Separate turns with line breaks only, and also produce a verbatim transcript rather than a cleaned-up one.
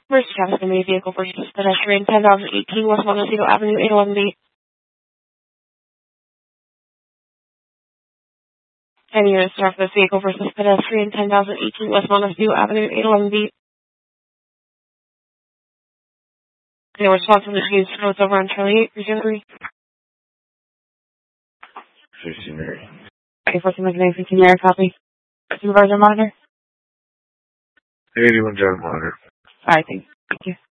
First Travis Limited Vehicle versus Pedestrian, ten thousand eighteen West Montecito Avenue, eight eleven B. ten units for this vehicle versus Pedestrian, ten thousand eighteen West Montecito Avenue, eight eleven B. No response from the team's notes over on Charlie eight, Region three.
fifteen Mary.
Okay, fourteen Mary, fifteen Mary, copy. Supervisor monitor?
eighty-one John Monitor.
Alright, thank you.